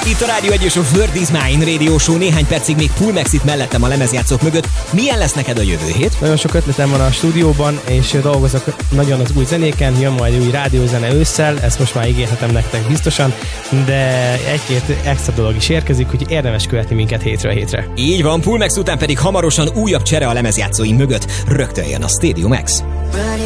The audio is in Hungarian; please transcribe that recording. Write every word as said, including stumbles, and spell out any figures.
Itt a Rádió egy és a Word is Mine Radio Show. Néhány percig még Pulmex itt mellettem a lemezjátszók mögött. Milyen lesz neked a jövő hét? Nagyon sok ötletem van a stúdióban, és dolgozok nagyon az új zenéken. Jön majd új rádiózene ősszel, ezt most már ígérhetem nektek biztosan, de egy-két extra dolog is érkezik, úgyhogy érdemes követni minket hétről hétre. Így van, Pulmex után pedig hamarosan újabb csere a lemezjátszóim mögött. Rögtön jön a Stadium X.